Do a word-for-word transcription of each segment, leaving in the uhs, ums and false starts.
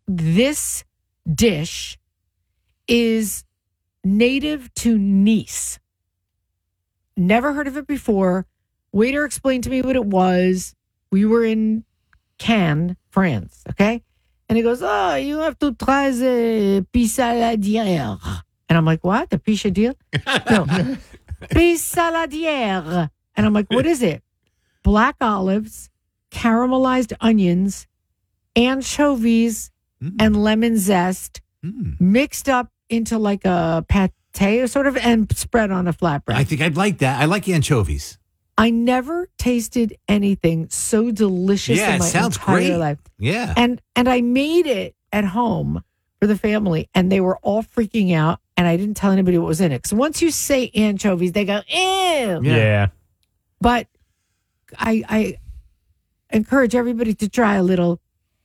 this dish is native to Nice. Never heard of it before. Waiter explained to me what it was. We were in Cannes, France, okay? And he goes, oh, you have to try the pissaladière. And I'm like, what? The pissaladière? No. Pissaladière. And I'm like, what is it? Black olives, caramelized onions, anchovies, mm. and lemon zest mm. mixed up into like a pate sort of and spread on a flatbread. I think I'd like that. I like anchovies. I never tasted anything so delicious yeah, in my it sounds entire great. life. Yeah. And and I made it at home for the family, and they were all freaking out, and I didn't tell anybody what was in it. Because once you say anchovies, they go, ew. Yeah. yeah. But I I encourage everybody to try a little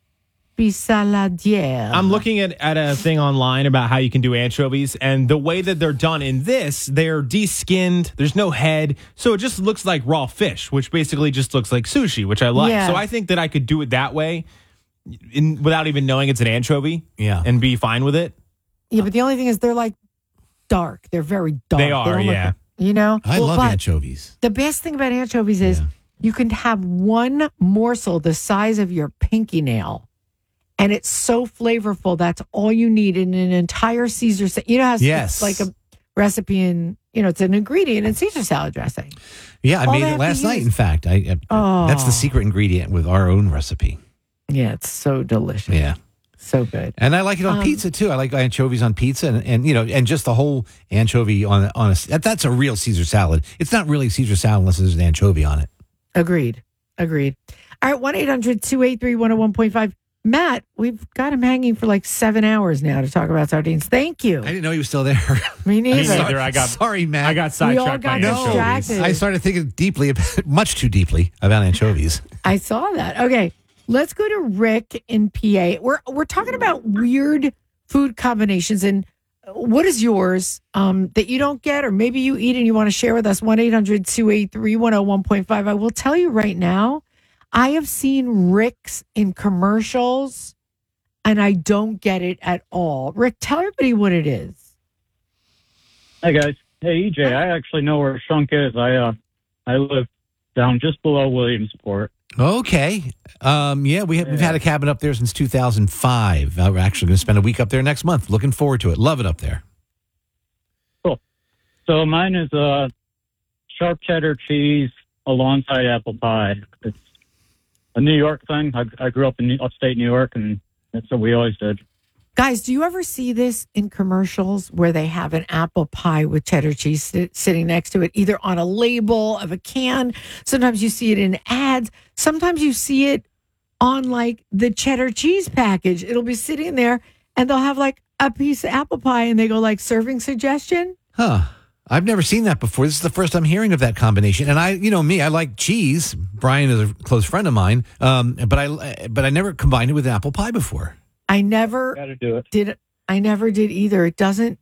pissaladière. I'm looking at, at a thing online about how you can do anchovies, and the way that they're done in this, they're de-skinned, there's no head, so it just looks like raw fish, which basically just looks like sushi, which I like. Yeah. So I think that I could do it that way in, without even knowing it's an anchovy yeah. and be fine with it. Yeah, but the only thing is they're like dark. They're very dark. They are, they yeah. Look, you know? I well, love anchovies. The best thing about anchovies is yeah. you can have one morsel the size of your pinky nail. And it's so flavorful. That's all you need in an entire Caesar salad. You know how yes. it's like a recipe in, you know, it's an ingredient in Caesar salad dressing. Yeah, I all made it last night, use... in fact. I, I oh. That's the secret ingredient with our own recipe. Yeah, it's so delicious. Yeah. So good. And I like it on um, pizza, too. I like anchovies on pizza and, and, you know, and just the whole anchovy on, on a, that, that's a real Caesar salad. It's not really Caesar salad unless there's an anchovy on it. Agreed. Agreed. All right, one eight hundred two eight three one oh one point five. Matt, we've got him hanging for like seven hours now to talk about sardines. Thank you. I didn't know he was still there. Me neither. Me neither. I got, Sorry, Matt. I got sidetracked by anchovies. I started thinking deeply, about, much too deeply, about anchovies. I saw that. Okay, let's go to Rick in P A. We're we're talking about weird food combinations, and what is yours um, that you don't get, or maybe you eat and you want to share with us? one eight hundred two eight three one oh one point five. I will tell you right now, I have seen Rick's in commercials, and I don't get it at all. Rick, tell everybody what it is. Hey, guys. Hey, E J, I actually know where Shunk is. I uh, I live down just below Williamsport. Okay. Um, yeah, we have, yeah. we've had a cabin up there since two thousand five. Uh, we're actually going to spend a week up there next month. Looking forward to it. Love it up there. Cool. So mine is uh, sharp cheddar cheese alongside apple pie. It's a New York thing. I, I grew up in upstate New York, and that's what we always did. Guys, do you ever see this in commercials where they have an apple pie with cheddar cheese sit, sitting next to it, either on a label of a can? Sometimes you see it in ads. Sometimes you see it on like the cheddar cheese package. It'll be sitting there and they'll have like a piece of apple pie and they go like serving suggestion. Huh. I've never seen that before. This is the first I'm hearing of that combination. And I, you know me, I like cheese. Brian is a close friend of mine. Um, but I, but I never combined it with apple pie before. I never Gotta do it. did. I never did either. It doesn't.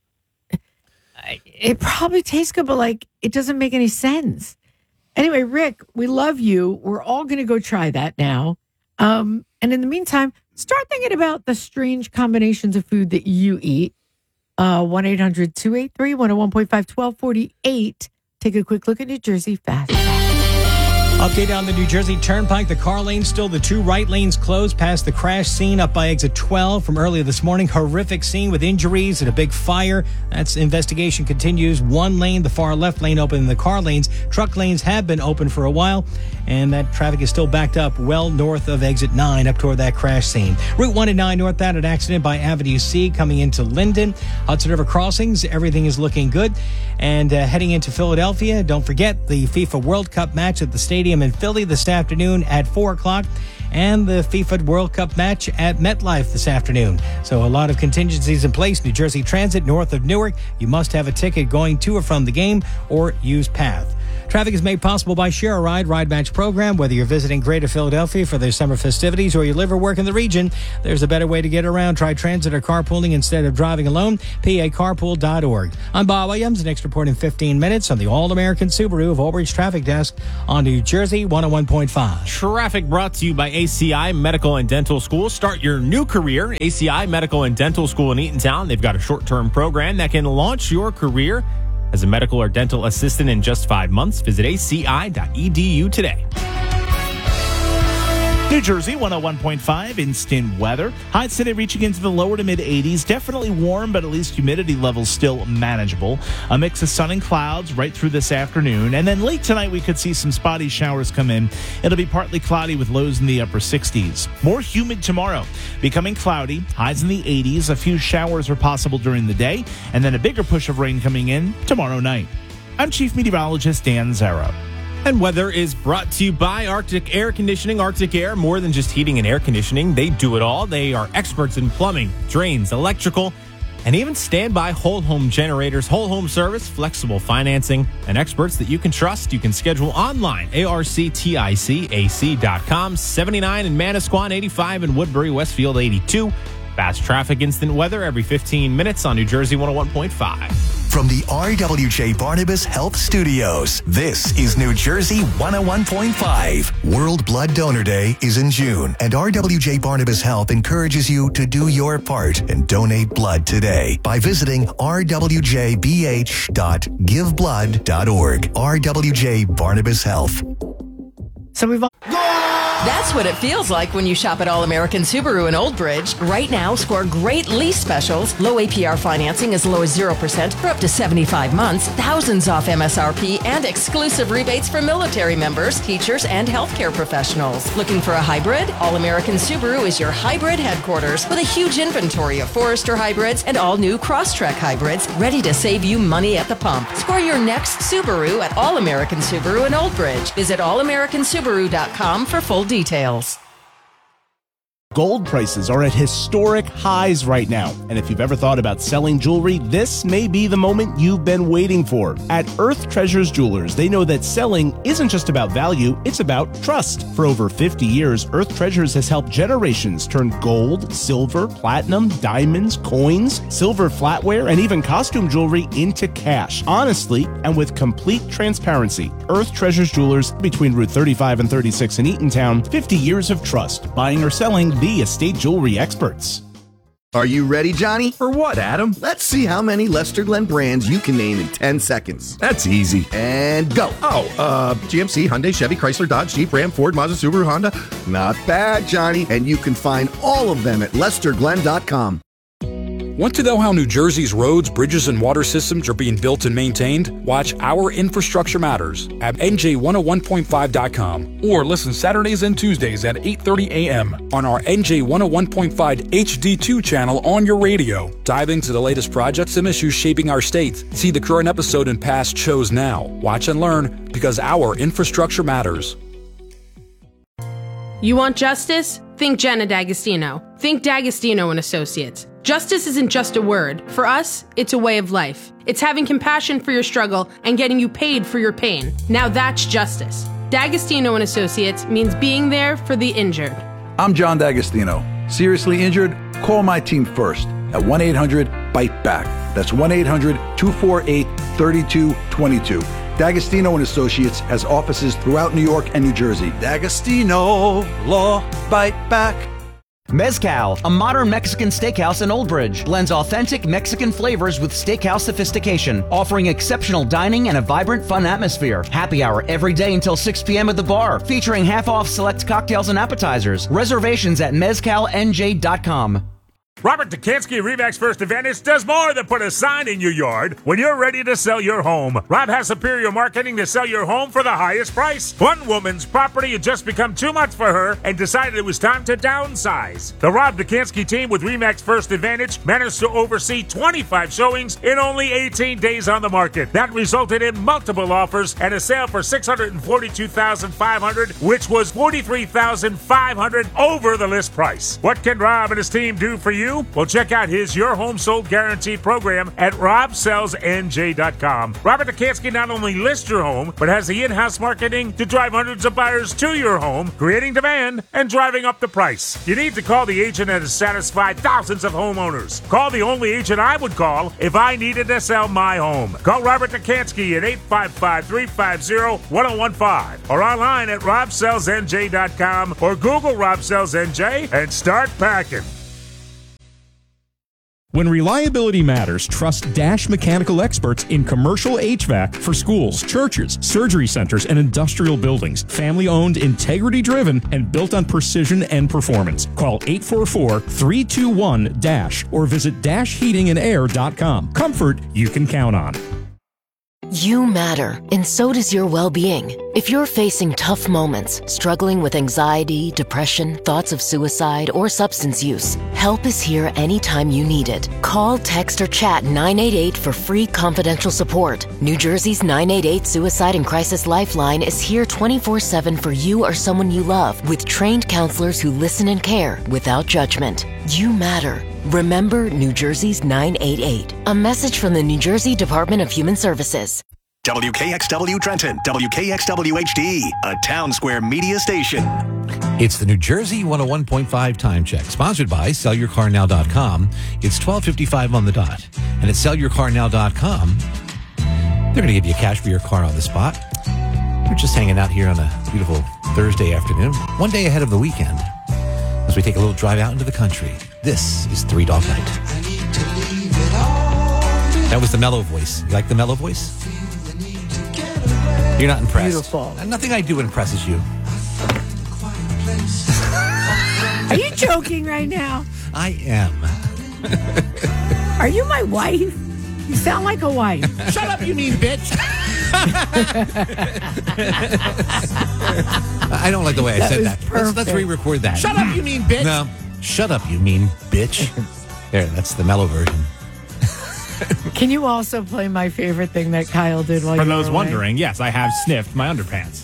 It probably tastes good, but like it doesn't make any sense. Anyway, Rick, we love you. We're all going to go try that now. Um, and in the meantime, start thinking about the strange combinations of food that you eat. Uh, one eight hundred two eight three one oh one point five, twelve forty-eight. Take a quick look at New Jersey Fast. Update on the New Jersey Turnpike. The car lane still the two right lanes closed past the crash scene up by exit twelve from earlier this morning. Horrific scene with injuries and a big fire. That's investigation continues. One lane, the far left lane open in the car lanes. Truck lanes have been open for a while, and that traffic is still backed up well north of exit nine up toward that crash scene. Route one and nine northbound, an accident by Avenue C coming into Linden. Hudson River crossings, everything is looking good. And uh, heading into Philadelphia, don't forget the FIFA World Cup match at the stadium in Philly this afternoon at four o'clock, and the FIFA World Cup match at MetLife this afternoon. So a lot of contingencies in place. New Jersey Transit north of Newark. You must have a ticket going to or from the game or use Path. Traffic is made possible by Share a Ride Ride Match program. Whether you're visiting Greater Philadelphia for their summer festivities or you live or work in the region, there's a better way to get around. Try transit or carpooling instead of driving alone. P A carpool dot org. I'm Bob Williams. Next report in fifteen minutes on the All-American Subaru of Old Bridge Traffic Desk on New Jersey one oh one point five. Traffic brought to you by A C I Medical and Dental School. Start your new career. A C I Medical and Dental School in Eatontown. They've got a short-term program that can launch your career as a medical or dental assistant in just five months. Visit a c i dot e d u today. New Jersey, one oh one point five, instant weather. Highs today reaching into the lower to mid eighties. Definitely warm, but at least humidity levels still manageable. A mix of sun and clouds right through this afternoon. And then late tonight, we could see some spotty showers come in. It'll be partly cloudy with lows in the upper sixties. More humid tomorrow. Becoming cloudy, highs in the eighties. A few showers are possible during the day. And then a bigger push of rain coming in tomorrow night. I'm Chief Meteorologist Dan Zarrow. And weather is brought to you by Arctic Air Conditioning. Arctic Air, more than just heating and air conditioning. They do it all. They are experts in plumbing, drains, electrical, and even standby whole home generators, whole home service, flexible financing, and experts that you can trust. You can schedule online, A R C T I C A C dot com, seventy-nine in Manasquan, eighty-five in Woodbury, Westfield eighty-two. Fast traffic, instant weather every fifteen minutes on New Jersey one oh one point five. From the R W J Barnabas Health Studios, this is New Jersey one oh one point five. World Blood Donor Day is in June, and R W J Barnabas Health encourages you to do your part and donate blood today by visiting r w j b h dot give blood dot org. R W J Barnabas Health. So we've all- That's what it feels like when you shop at All American Subaru in Old Bridge. Right now, score great lease specials, low A P R financing as low as zero percent for up to seventy-five months, thousands off M S R P, and exclusive rebates for military members, teachers, and healthcare professionals. Looking for a hybrid? All American Subaru is your hybrid headquarters with a huge inventory of Forester hybrids and all new Crosstrek hybrids ready to save you money at the pump. Score your next Subaru at All American Subaru in Old Bridge. Visit all american subaru dot com for full details. Gold prices are at historic highs right now, and if you've ever thought about selling jewelry, this may be the moment you've been waiting for. At Earth Treasures Jewelers, they know that selling isn't just about value, it's about trust. For over fifty years, Earth Treasures has helped generations turn gold, silver, platinum, diamonds, coins, silver flatware, and even costume jewelry into cash. Honestly, and with complete transparency, Earth Treasures Jewelers, between Route thirty-five and thirty-six in Eatontown, fifty years of trust, buying or selling the estate jewelry experts. Are you ready, Johnny? For what, Adam? Let's see how many Lester Glenn brands you can name in ten seconds. That's easy. And go. Oh, uh, G M C, Hyundai, Chevy, Chrysler, Dodge, Jeep, Ram, Ford, Mazda, Subaru, Honda. Not bad, Johnny. And you can find all of them at lester glenn dot com. Want to know how New Jersey's roads, bridges, and water systems are being built and maintained? Watch Our Infrastructure Matters at N J one oh one point five dot com or listen Saturdays and Tuesdays at eight thirty a.m. on our N J one oh one point five H D two channel on your radio. Dive into the latest projects and issues shaping our state. See the current episode and past shows now. Watch and learn because our infrastructure matters. You want justice? Think Jenna D'Agostino. Think D'Agostino and Associates. Justice isn't just a word. For us, it's a way of life. It's having compassion for your struggle and getting you paid for your pain. Now that's justice. D'Agostino and Associates means being there for the injured. I'm John D'Agostino. Seriously injured? Call my team first at one eight hundred bite back. That's one eight hundred two four eight three two two two. D'Agostino and Associates has offices throughout New York and New Jersey. D'Agostino Law Bite Back. Mezcal, a modern Mexican steakhouse in Old Bridge, blends authentic Mexican flavors with steakhouse sophistication, offering exceptional dining and a vibrant, fun atmosphere. Happy hour every day until six p.m. at the bar, featuring half-off select cocktails and appetizers. Reservations at mezcal n j dot com. Robert Dukansky, RE/MAX First Advantage, does more than put a sign in your yard when you're ready to sell your home. Rob has superior marketing to sell your home for the highest price. One woman's property had just become too much for her and decided it was time to downsize. The Rob Dukansky team with RE/MAX First Advantage managed to oversee twenty-five showings in only eighteen days on the market. That resulted in multiple offers and a sale for six hundred forty-two thousand five hundred dollars, which was forty-three thousand five hundred dollars over the list price. What can Rob and his team do for you? you? Well, check out his Your Home Sold Guarantee program at rob sells n j dot com. Robert Dekanski not only lists your home, but has the in-house marketing to drive hundreds of buyers to your home, creating demand and driving up the price. You need to call the agent that has satisfied thousands of homeowners. Call the only agent I would call if I needed to sell my home. Call Robert Dekanski at eight five five, three five zero, one zero one five or online at rob sells n j dot com or Google Rob Sells N J and start packing. When reliability matters, trust Dash Mechanical experts in commercial H V A C for schools, churches, surgery centers, and industrial buildings. Family-owned, integrity-driven, and built on precision and performance. Call eight four four, three two one, DASH or visit dash heating and air dot com. Comfort you can count on. You matter, and so does your well-being. If you're facing tough moments, struggling with anxiety, depression, thoughts of suicide, or substance use, help is here anytime you need it. Call, text, or chat nine eight eight for free confidential support. New Jersey's nine eight eight Suicide and Crisis Lifeline is here twenty-four seven for you or someone you love, with trained counselors who listen and care without judgment. You matter. Remember New Jersey's nine eight eight. A message from the New Jersey Department of Human Services. W K X W Trenton, W K X W H D, a Town Square media station. It's the New Jersey one oh one point five Time Check, sponsored by sell your car now dot com. It's twelve fifty-five on the dot. And at sell your car now dot com, they're going to give you cash for your car on the spot. We're just hanging out here on a beautiful Thursday afternoon, one day ahead of the weekend, as we take a little drive out into the country. This is Three Dog Night. That was the mellow voice. You like the mellow voice? You're not impressed. Beautiful. Nothing I do impresses you. Are you joking right now? I am. Are you my wife? You sound like a wife. Shut up, you mean bitch. I don't like the way I That said was that. Let's, let's perfect. re-record that. Shut up, you mean bitch. No. Shut up, you mean bitch. There, that's the mellow version. Can you also play my favorite thing that Kyle did while For you those were away? wondering, yes, I have sniffed my underpants.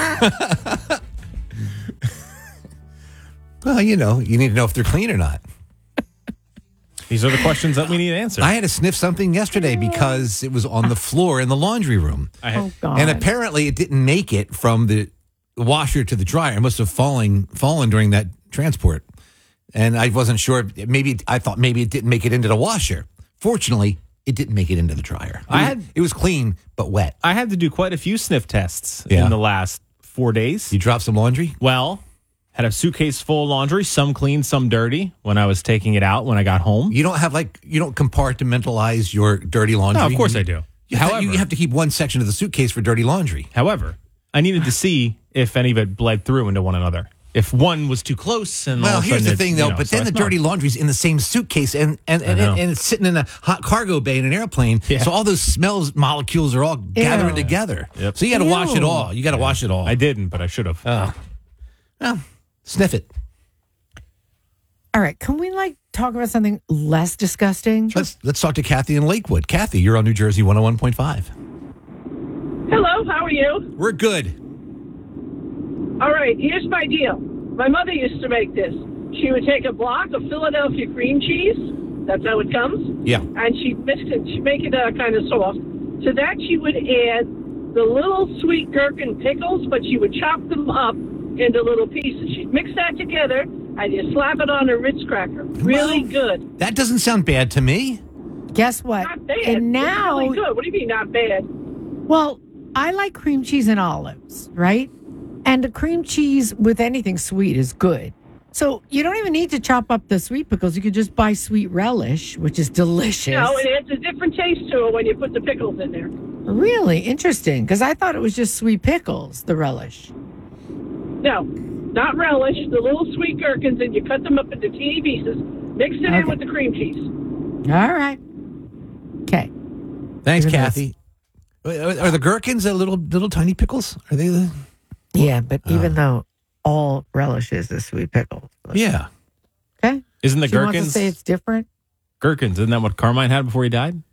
Well, you know, you need to know if they're clean or not. These are the questions that we need answered. I had to sniff something yesterday because it was on the floor in the laundry room. I had, Oh, God. And apparently it didn't make it from the washer to the dryer. It must have fallen, fallen during that transport. And I wasn't sure. Maybe I thought maybe it didn't make it into the washer. Fortunately, it didn't make it into the dryer. It I was, had- it was clean, but wet. I had to do quite a few sniff tests Yeah. in the last four days. You dropped some laundry? Well, had a suitcase full of laundry, some clean, some dirty, when I was taking it out when I got home. You don't have like, you don't compartmentalize your dirty laundry? No, of course I do. You have, However, you have to keep one section of the suitcase for dirty laundry. however, I needed to see if any of it bled through into one another. If one was too close, and all Well, of a here's sudden the it, thing, you though. know, but so then I the smelled. dirty laundry's in the same suitcase, and and and, and, and it's sitting in a hot cargo bay in an airplane. Yeah. So all those smells molecules are all gathering Ew. together. Yep. So you got to wash it Ew. all. You got to wash it all. I didn't, but I should have. Oh. Well, sniff it. All right, can we like talk about something less disgusting? Let's let's talk to Kathy in Lakewood. Kathy, you're on New Jersey one oh one point five. Hello, how are you? We're good. All right, here's my deal. My mother used to make this. She would take a block of Philadelphia cream cheese. That's how it comes. Yeah. And she'd mix it. She'd make it uh, kind of soft. To that, she would add the little sweet gherkin pickles, but she would chop them up into little pieces. She'd mix that together, and you slap it on a Ritz cracker. Really good. That doesn't sound bad to me. Guess what? Not bad. And now, It's really good. What do you mean not bad? well, I like cream cheese and olives, right? And a cream cheese with anything sweet is good. So you don't even need to chop up the sweet pickles. You could just buy sweet relish, which is delicious. No, it adds a different taste to it when you put the pickles in there. Really interesting, because I thought it was just sweet pickles, the relish. No, not relish. The little sweet gherkins, and you cut them up into teeny pieces. Mix it Okay. in with the cream cheese. All right. Okay. Thanks, Even though Kathy. Are, are the gherkins a little little tiny pickles? Are they the? Yeah, but even though all relishes is sweet pickles. Yeah. Okay. Isn't the She wants to gherkins say it's different? gherkins? Isn't that what Carmine had before he died?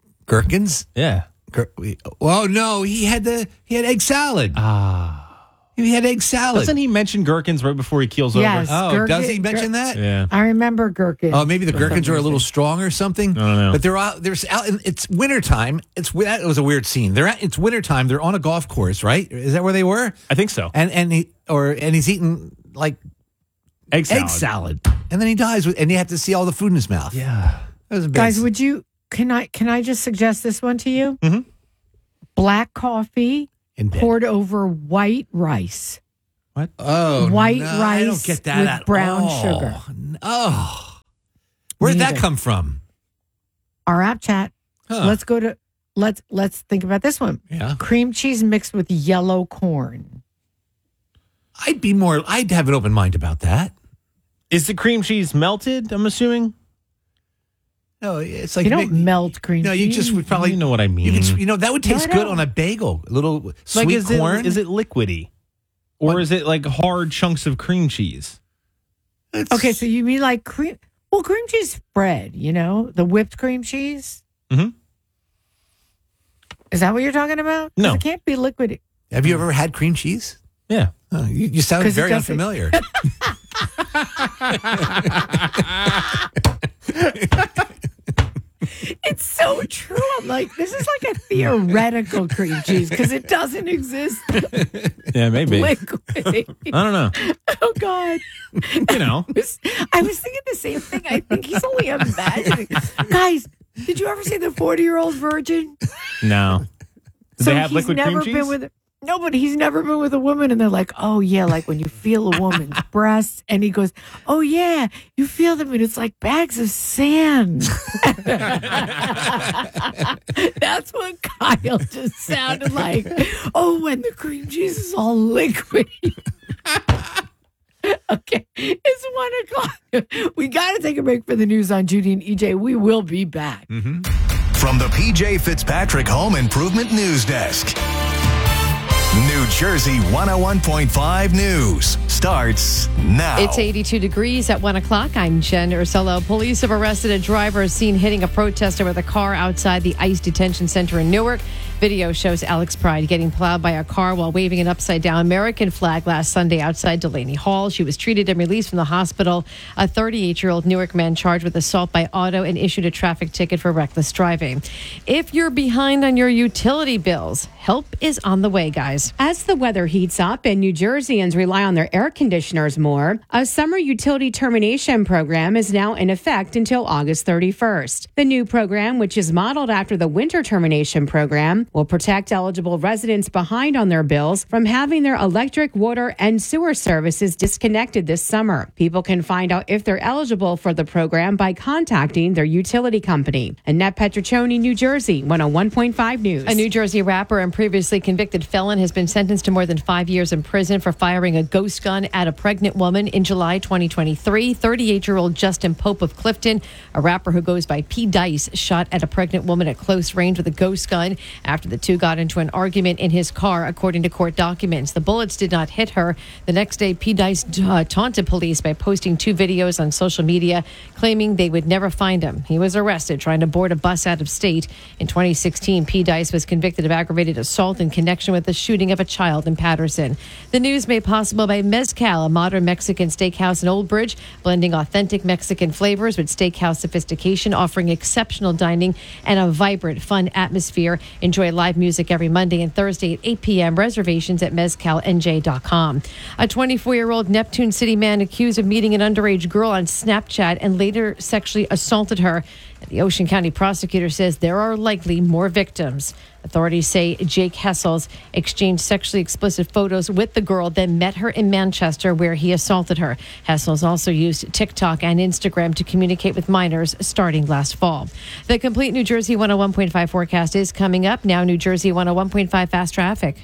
Gherkins? Yeah. Gher- well, no, he had the he had egg salad. Ah. He had egg salad. Doesn't he mention gherkins right before he keels Yes, over? Oh, gherkin- does he mention gher- that? Yeah. I remember gherkins. Oh, maybe the for gherkins some are a little reason. strong or something. I don't know. But they're out. There's out. It's wintertime. It's that was a weird scene. They're at, it's wintertime. They're on a golf course, right? Is that where they were? I think so. And and he or and he's eating like egg salad. egg salad, and then he dies with, and you have to see all the food in his mouth. Yeah, that was a bad Guys, scene. would you? Can I? Can I just suggest this one to you? Mm-hmm. Black coffee In bed. poured over white rice. What? Oh, White no, rice I don't get that with at brown all. sugar. Oh, where'd that Neither. come from? Our app chat. Huh. Let's go to. Let's let's think about this one. Yeah. Cream cheese mixed with yellow corn. I'd be more. I'd have an open mind about that. Is the cream cheese melted? I'm assuming. No, it's like You don't mi- melt cream No, you cheese. just would probably You know what I mean. You, could, you know that would taste No, I good don't. on a bagel. A little sweet Like, is corn. it is it liquidy, or What? is it like hard chunks of cream cheese? It's- Okay, so you mean like cream? Well, cream cheese spread. You know, the whipped cream cheese. Mhm. Is that what you're talking about? 'Cause No. it can't be liquid. Have you ever had cream cheese? Yeah. Oh, you, you sound 'Cause it very doesn't- unfamiliar. It's so true. I'm like, this is like a theoretical cream cheese because it doesn't exist Yeah, maybe. liquid. I don't know. Oh God! You know. I was, I was thinking the same thing. I think he's only imagining. Guys, did you ever see the forty-year-old virgin? No. Do So they have he's liquid never cream cheese? been with. No, but he's never been with a woman, and they're like, "Oh yeah, like when you feel a woman's breasts," and he goes, "Oh yeah, you feel them, and it's like bags of sand." That's what Kyle just sounded like. Oh, when the cream cheese is all liquid. Okay, it's one o'clock. We got to take a break for the news on Judy and E J. We will be back. From the P J Fitzpatrick Home Improvement News Desk. New Jersey one oh one point five News starts now. It's eighty-two degrees at one o'clock. I'm Jen Ursello. Police have arrested a driver seen hitting a protester with a car outside the ICE detention center in Newark. Video shows Alex Pride getting plowed by a car while waving an upside-down American flag last Sunday outside Delaney Hall. She was treated and released from the hospital. A thirty-eight-year-old Newark man charged with assault by auto and issued a traffic ticket for reckless driving. If you're behind on your utility bills, help is on the way, guys. As the weather heats up and New Jerseyans rely on their air conditioners more, a summer utility termination program is now in effect until August thirty-first. The new program, which is modeled after the winter termination program, will protect eligible residents behind on their bills from having their electric, water, and sewer services disconnected this summer. People can find out if they're eligible for the program by contacting their utility company. Annette Petriccioni, New Jersey, one oh one point five News. A New Jersey rapper and previously convicted felon has been sentenced to more than five years in prison for firing a ghost gun at a pregnant woman in July twenty twenty-three. thirty-eight-year-old Justin Pope of Clifton, a rapper who goes by P. Dice, shot at a pregnant woman at close range with a ghost gun after the two got into an argument in his car, according to court documents. The bullets did not hit her. The next day, P. Dice uh, taunted police by posting two videos on social media, claiming they would never find him. He was arrested trying to board a bus out of state. In twenty sixteen, P. Dice was convicted of aggravated assault in connection with the shooting of a child in Patterson. The news made possible by Mezcal, a modern Mexican steakhouse in Old Bridge, blending authentic Mexican flavors with steakhouse sophistication, offering exceptional dining and a vibrant, fun atmosphere. Enjoy live music every Monday and Thursday at eight p.m. Reservations at mezcal n j dot com. A twenty-four-year-old Neptune City man accused of meeting an underage girl on Snapchat and later sexually assaulted her. The Ocean County prosecutor says there are likely more victims. Authorities say Jake Hessels exchanged sexually explicit photos with the girl, then met her in Manchester where he assaulted her. Hessels also used TikTok and Instagram to communicate with minors starting last fall. The complete New Jersey one oh one point five forecast is coming up. Now New Jersey one oh one point five fast traffic.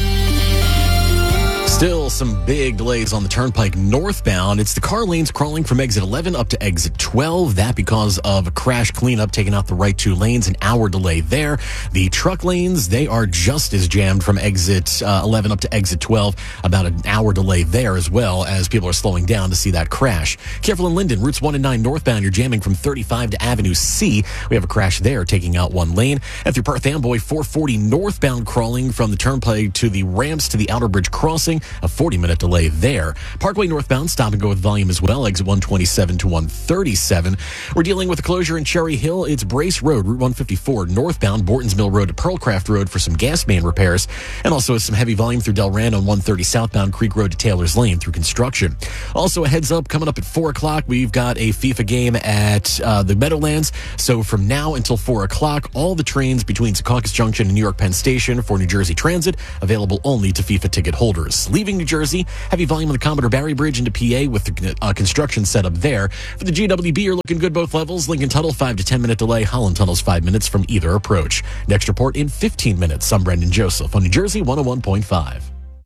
Still some big delays on the turnpike northbound. It's the car lanes crawling from exit eleven up to exit twelve. That because of a crash cleanup taking out the right two lanes, an hour delay there. The truck lanes, they are just as jammed from exit uh, eleven up to exit twelve. About an hour delay there as well as people are slowing down to see that crash. Careful in Linden, routes one and nine northbound. You're jamming from thirty-five to Avenue C. We have a crash there taking out one lane. And through Perth Amboy, four forty northbound crawling from the turnpike to the ramps to the Outer Bridge crossing. a forty minute delay there. Parkway northbound, stop and go with volume as well. Exit one twenty-seven to one thirty-seven. We're dealing with a closure in Cherry Hill. It's Brace Road, Route one fifty-four northbound, Bortons Mill Road to Pearlcraft Road for some gas main repairs. And also some heavy volume through Delran on one thirty southbound, Creek Road to Taylor's Lane through construction. Also a heads up, coming up at four o'clock, we've got a FIFA game at uh, the Meadowlands. So from now until four o'clock, all the trains between Secaucus Junction and New York Penn Station for New Jersey Transit available only to FIFA ticket holders. Leaving New Jersey, heavy volume on the Commodore Barry Bridge into P A with the uh, construction set up there. For the G W B, you're looking good both levels. Lincoln Tunnel, five to ten minute delay. Holland Tunnel's five minutes from either approach. Next report in fifteen minutes. I'm Brendan Joseph on New Jersey one oh one point five.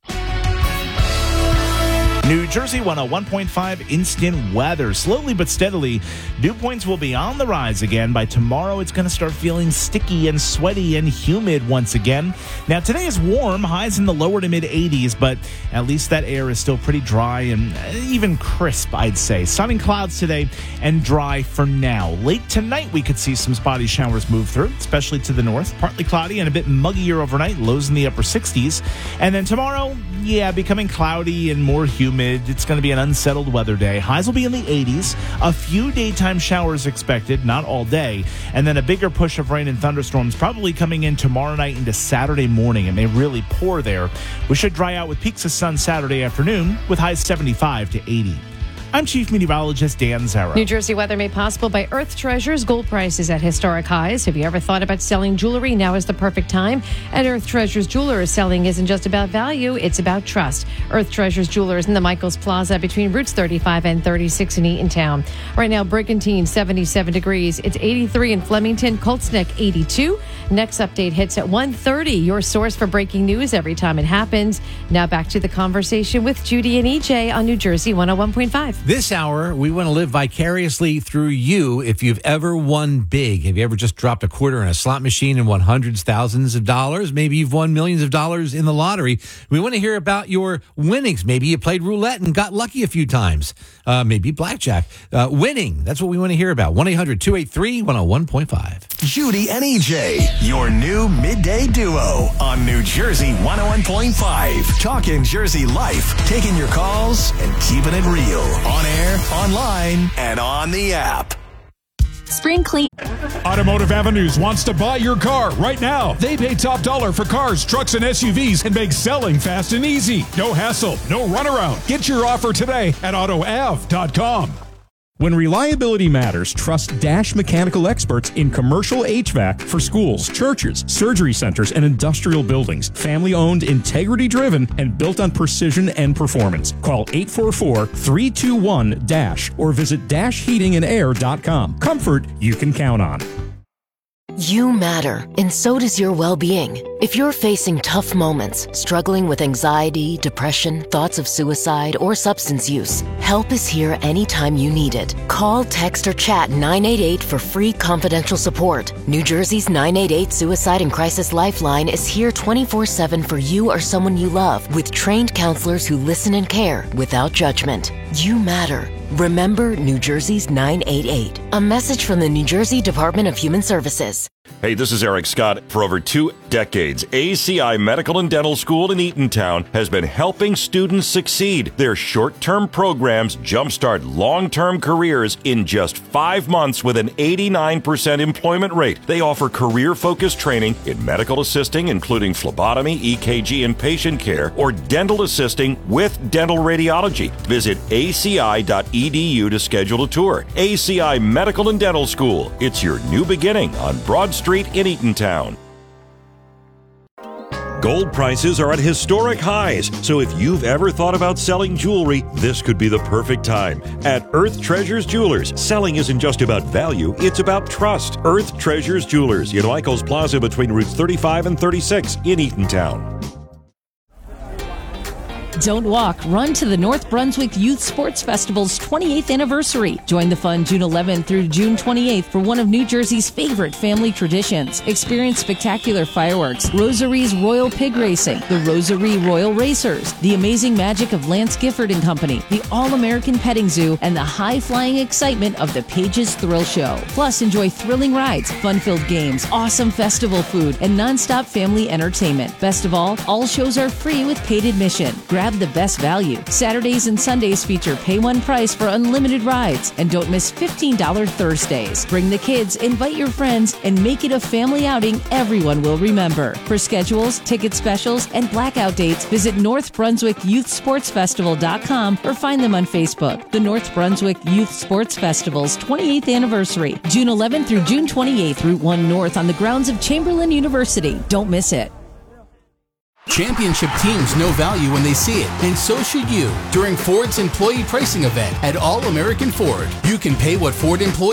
New Jersey one oh one point five instant weather. Slowly but steadily, dew points will be on the rise again. By tomorrow, it's going to start feeling sticky and sweaty and humid once again. Now, today is warm, highs in the lower to mid eighties, but at least that air is still pretty dry and even crisp, I'd say. Sun and clouds today and dry for now. Late tonight, we could see some spotty showers move through, especially to the north. Partly cloudy and a bit muggier overnight, lows in the upper sixties. And then tomorrow, yeah, becoming cloudy and more humid. It's going to be an unsettled weather day. Highs will be in the eighties. A few daytime showers expected, not all day. And then a bigger push of rain and thunderstorms probably coming in tomorrow night into Saturday morning. It may really pour there. We should dry out with peaks of sun Saturday afternoon with highs seventy-five to eighty. I'm Chief Meteorologist Dan Zarrow. New Jersey weather made possible by Earth Treasures. Gold prices at historic highs. Have you ever thought about selling jewelry? Now is the perfect time. At Earth Treasures Jewelers, selling isn't just about value, it's about trust. Earth Treasures Jewelers in the Michaels Plaza between routes thirty-five and thirty-six in Eatontown. Right now, Brigantine, seventy-seven degrees. It's eighty-three in Flemington. Colts Neck, eighty-two. Next update hits at one thirty. Your source for breaking news every time it happens. Now back to the conversation with Judy and E J on New Jersey one oh one point five. This hour, we want to live vicariously through you. If you've ever won big, have you ever just dropped a quarter in a slot machine and won hundreds, thousands of dollars? Maybe you've won millions of dollars in the lottery. We want to hear about your winnings. Maybe you played roulette and got lucky a few times. Uh, maybe blackjack. Uh, winning, that's what we want to hear about. one eight hundred two eight three one oh one point five. Judy and E J, your new midday duo on New Jersey one oh one point five. Talking Jersey life, taking your calls and keeping it real. On air, online, and on the app. Spring Clean. Automotive Avenues wants to buy your car right now. They pay top dollar for cars, trucks, and S U Vs and make selling fast and easy. No hassle, no runaround. Get your offer today at auto av dot com. When reliability matters, trust Dash Mechanical experts in commercial H V A C for schools, churches, surgery centers, and industrial buildings. Family-owned, integrity-driven, and built on precision and performance. Call eight four four, three two one, DASH or visit dash heating and air dot com. Comfort you can count on. You matter, and so does your well-being. If you're facing tough moments, struggling with anxiety, depression, thoughts of suicide, or substance use, help is here anytime you need it. Call, text, or chat nine eight eight for free confidential support. New Jersey's nine eight eight Suicide and Crisis Lifeline is here twenty-four seven for you or someone you love, with trained counselors who listen and care without judgment. You matter. Remember New Jersey's nine eight eight. A message from the New Jersey Department of Human Services. Hey, this is Eric Scott. For over two decades, A C I Medical and Dental School in Eatontown has been helping students succeed. Their short-term programs jumpstart long-term careers in just five months with an eighty-nine percent employment rate. They offer career-focused training in medical assisting, including phlebotomy, E K G, and patient care, or dental assisting with dental radiology. Visit A C I dot E D U to schedule a tour. A C I Medical and Dental School. It's your new beginning on Broad Street in Eatontown. Gold prices are at historic highs, so if you've ever thought about selling jewelry, this could be the perfect time. At Earth Treasures Jewelers, selling isn't just about value, it's about trust. Earth Treasures Jewelers in Michaels Plaza between routes thirty-five and thirty-six in Eatontown. Don't walk, run to the North Brunswick Youth Sports Festival's twenty-eighth anniversary. Join the fun June eleventh through June twenty-eighth for one of New Jersey's favorite family traditions. Experience spectacular fireworks, Rosary's Royal Pig Racing, the Rosary Royal Racers, the amazing magic of Lance Gifford and Company, the All-American Petting Zoo, and the high-flying excitement of the Pages Thrill Show. Plus, enjoy thrilling rides, fun-filled games, awesome festival food, and non-stop family entertainment. Best of all, all shows are free with paid admission. Grab grab the best value. Saturdays and Sundays feature pay one price for unlimited rides. And don't miss fifteen dollars Thursdays. Bring the kids, invite your friends, and make it a family outing everyone will remember. For schedules, ticket specials, and blackout dates, visit North Brunswick Youth Sports Festival dot com or find them on Facebook. The North Brunswick Youth Sports Festival's twenty-eighth anniversary, June eleventh through June twenty-eighth, Route one North on the grounds of Chamberlain University. Don't miss it. Championship teams know value when they see it, and so should you. During Ford's employee pricing event at All American Ford, you can pay what Ford employees